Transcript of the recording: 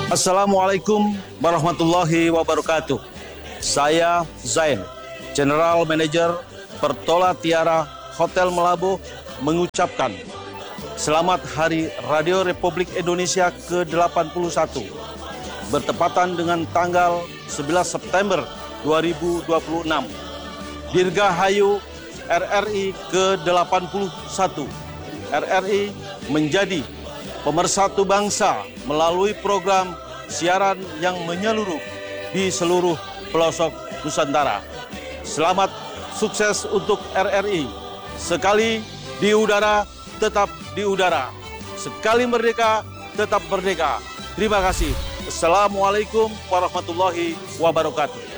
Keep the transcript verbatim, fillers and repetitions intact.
Assalamualaikum warahmatullahi wabarakatuh. Saya Zain, General Manager Pertola Tiara Hotel Melabuh, mengucapkan Selamat Hari Radio Republik Indonesia ke delapan puluh satu, bertepatan dengan tanggal sebelas September dua ribu dua puluh enam. Dirgahayu R R I ke delapan puluh satu. R R I menjadi pemersatu bangsa melalui program siaran yang menyeluruh di seluruh pelosok Nusantara. Selamat sukses untuk R R I. Sekali di udara, tetap di udara. Sekali merdeka, tetap merdeka. Terima kasih. Assalamualaikum warahmatullahi wabarakatuh.